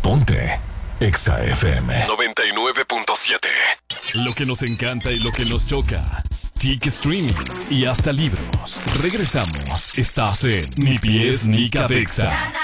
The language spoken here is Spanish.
Ponte Exa FM 99.7. Lo que nos encanta y lo que nos choca. TIC Streaming y hasta libros. Regresamos. Estás en Ni Pies ni Cabeza.